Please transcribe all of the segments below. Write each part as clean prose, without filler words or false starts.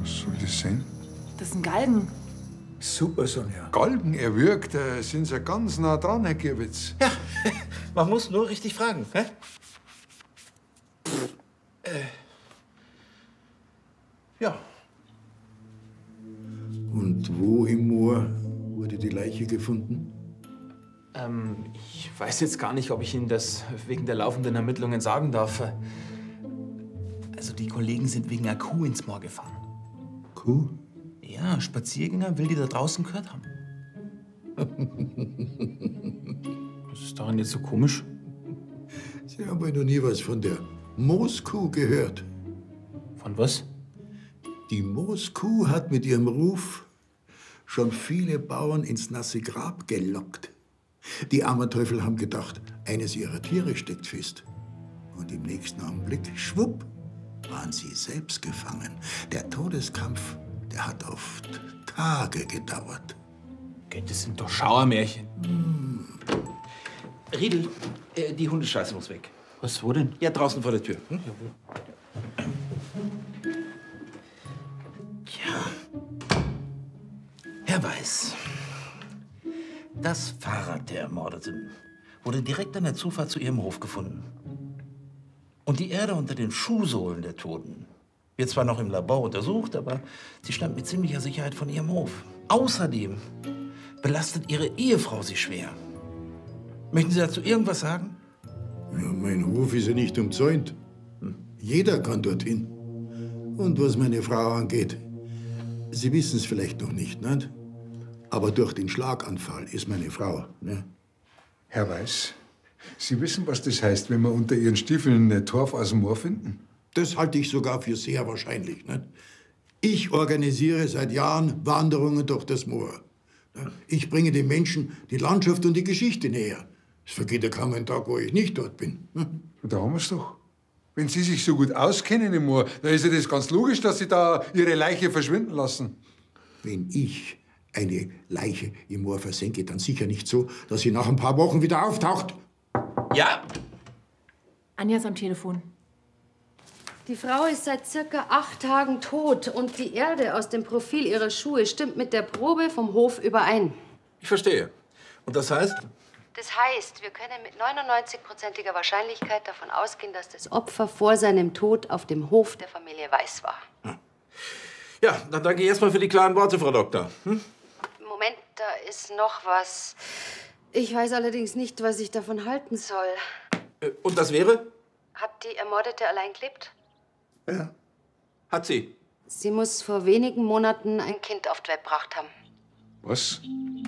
Was soll das sein? Das ist ein Galgen. Super, Sonja. Galgen erwürgt, da sind Sie ganz nah dran, Herr Gierwitz. Ja, man muss nur richtig fragen. Hä? Ja. Und wo im Moor wurde die Leiche gefunden? Ich weiß jetzt gar nicht, ob ich Ihnen das wegen der laufenden Ermittlungen sagen darf. Also die Kollegen sind wegen einer Kuh ins Moor gefahren. Kuh? Ja, Spaziergänger will die da draußen gehört haben. Was ist daran jetzt so komisch? Sie haben wohl noch nie was von der Mooskuh gehört. Von was? Die Mooskuh hat mit ihrem Ruf schon viele Bauern ins nasse Grab gelockt. Die Amerteufel haben gedacht, eines ihrer Tiere steckt fest. Und im nächsten Augenblick, schwupp, waren sie selbst gefangen. Der Todeskampf, der hat oft Tage gedauert. Okay, das sind doch Schauermärchen. Riedel, die Hundescheiße muss weg. Was, wo denn? Ja, draußen vor der Tür. Herr Weiß, das Fahrrad der Ermordeten wurde direkt an der Zufahrt zu Ihrem Hof gefunden. Und die Erde unter den Schuhsohlen der Toten wird zwar noch im Labor untersucht, aber sie stammt mit ziemlicher Sicherheit von Ihrem Hof. Außerdem belastet Ihre Ehefrau Sie schwer. Möchten Sie dazu irgendwas sagen? Ja, mein Hof ist ja nicht umzäunt. Jeder kann dorthin. Und was meine Frau angeht, Sie wissen es vielleicht noch nicht, nicht? Aber durch den Schlaganfall ist meine Frau, ne? Herr Weiß, Sie wissen, was das heißt, wenn wir unter Ihren Stiefeln ein Torf aus dem Moor finden? Das halte ich sogar für sehr wahrscheinlich, nicht? Ich organisiere seit Jahren Wanderungen durch das Moor. Ich bringe den Menschen die Landschaft und die Geschichte näher. Es vergeht ja kaum ein Tag, wo ich nicht dort bin. Da haben wir's doch. Wenn Sie sich so gut auskennen im Moor, dann ist ja das ganz logisch, dass Sie da Ihre Leiche verschwinden lassen. Wenn ich eine Leiche im Moor versenke, dann sicher nicht so, dass sie nach ein paar Wochen wieder auftaucht. Ja? Anja ist am Telefon. Die Frau ist seit circa 8 Tagen tot und die Erde aus dem Profil ihrer Schuhe stimmt mit der Probe vom Hof überein. Ich verstehe. Und das heißt? Das heißt, wir können mit 99%iger Wahrscheinlichkeit davon ausgehen, dass das Opfer vor seinem Tod auf dem Hof der Familie Weiß war. Ja, dann danke ich erstmal für die klaren Worte, Frau Doktor. Moment, da ist noch was. Ich weiß allerdings nicht, was ich davon halten soll. Und das wäre? Hat die Ermordete allein gelebt? Ja. Hat sie. Sie muss vor wenigen Monaten ein Kind auf die Welt gebracht haben. Was?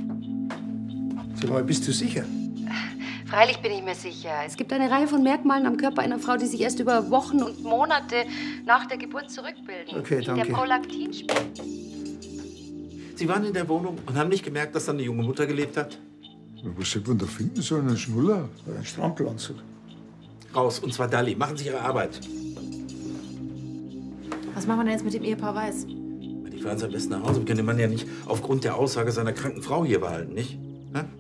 Sag mal, bist du sicher? Freilich bin ich mir sicher. Es gibt eine Reihe von Merkmalen am Körper einer Frau, die sich erst über Wochen und Monate nach der Geburt zurückbilden. Okay, danke. Der Prolaktinspiegel. Sie waren in der Wohnung und haben nicht gemerkt, dass da eine junge Mutter gelebt hat? Was soll man da finden sollen? Ein Schnuller? Ein Strampelanzug. Raus, und zwar Dalli. Machen Sie Ihre Arbeit. Was machen wir denn jetzt mit dem Ehepaar Weiß? Die fahren Sie am besten nach Hause. Wir können den Mann ja nicht aufgrund der Aussage seiner kranken Frau hier behalten, nicht?